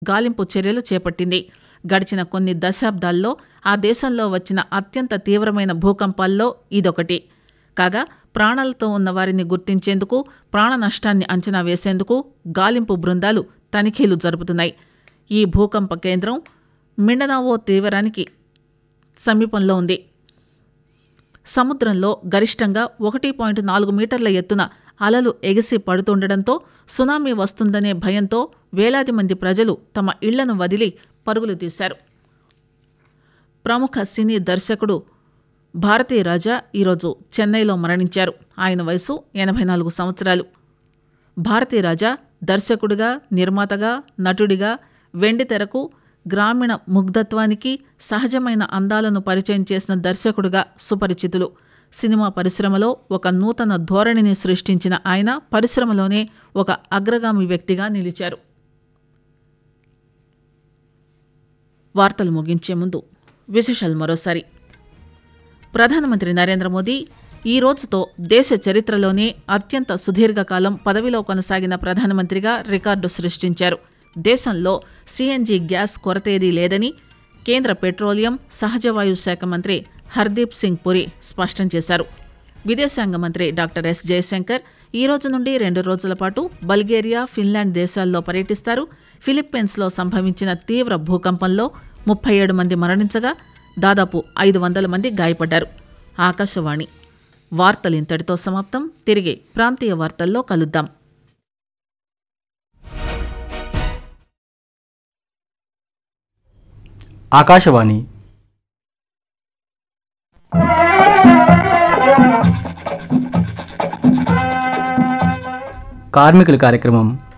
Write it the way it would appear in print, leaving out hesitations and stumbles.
గాలింపు చర్యలు చేపట్టింది. గడిచిన కొన్ని దశాబ్దాల్లో ఆ దేశంలో వచ్చిన అత్యంత తీవ్రమైన భూకంపాల్లో ఇదొకటి కాగా, ప్రాణాలతో ఉన్న వారిని గుర్తించేందుకు, ప్రాణ నష్టాన్ని అంచనా వేసేందుకు గాలింపు బృందాలు తనిఖీలు జరుపుతున్నాయి. ఈ భూకంప కేంద్రం మిండనావో తీరానికి సమీపంలో ఉంది. సముద్రంలో గరిష్టంగా 1.4 మీటర్ల ఎత్తున అలలు ఎగిసి పడుతుండటంతో సునామీ వస్తుందనే భయంతో వేలాది మంది ప్రజలు తమ ఇళ్లను వదిలి పరుగులు తీశారు. ప్రముఖ సినీ దర్శకుడు భారతీరాజా ఈరోజు చెన్నైలో మరణించారు. ఆయన వయసు 84 సంవత్సరాలు. భారతీరాజా దర్శకుడిగా, నిర్మాతగా, నటుడిగా వెండితెరకు గ్రామీణ ముగ్ధత్వానికి, సహజమైన అందాలను పరిచయం చేసిన దర్శకుడిగా సుపరిచితులు. సినిమా పరిశ్రమలో ఒక నూతన ధోరణిని సృష్టించిన ఆయన పరిశ్రమలోనే ఒక అగ్రగామి వ్యక్తిగా నిలిచారు. వార్తలు ముగించే ముందు విశేషాలు మరోసారి. ప్రధానమంత్రి నరేంద్ర మోదీ ఈ రోజుతో దేశ చరిత్రలోనే అత్యంత సుదీర్ఘకాలం పదవిలో కొనసాగిన ప్రధానమంత్రిగా రికార్డు సృష్టించారు. దేశంలో సీఎన్జీ గ్యాస్ కొరతేదీ లేదని కేంద్ర పెట్రోలియం, సహజవాయు శాఖ మంత్రి హర్దీప్ సింగ్ పురి స్పష్టం చేశారు. విదేశాంగ మంత్రి డాక్టర్ ఎస్ జయశంకర్ ఈ రోజు నుండి 2 రోజుల పాటు బల్గేరియా, ఫిన్లాండ్ దేశాల్లో పర్యటిస్తారు. ఫిలిప్పీన్స్లో సంభవించిన తీవ్ర భూకంపంలో 37 మంది మరణించగా దాదాపు 500 మంది గాయపడ్డారు. ఆకాశవాణి వార్తలు ఇంతటితో సమాప్తం. తిరిగి ప్రాంతీయ వార్తల్లో కలుద్దాం. ఆకాశవాణి కార్మికుల కార్యక్రమం